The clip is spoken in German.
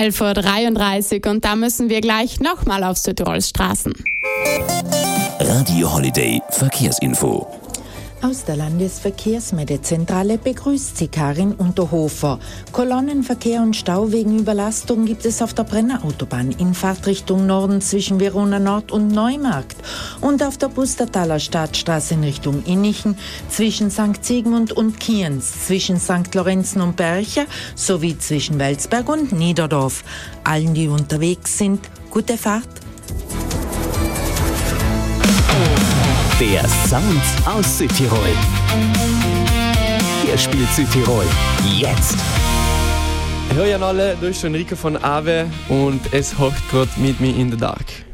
11.33 Uhr und da müssen wir gleich nochmal auf Südtirols Straßen. Radio Holiday Verkehrsinfo. Aus der Landesverkehrsmeldezentrale begrüßt sie Karin Unterhofer. Kolonnenverkehr und Stau wegen Überlastung gibt es auf der Brennerautobahn in Fahrtrichtung Norden zwischen Verona Nord und Neumarkt und auf der Pustertaler Stadtstraße in Richtung Innichen zwischen St. Sigmund und Kienz, zwischen St. Lorenzen und Bercher sowie zwischen Welsberg und Niederdorf. Allen, die unterwegs sind, gute Fahrt. Der Sound aus Südtirol. Hier spielt Südtirol jetzt. Hallo an alle, da ist Enrico von Awe und es hockt gerade mit mir in the Dark.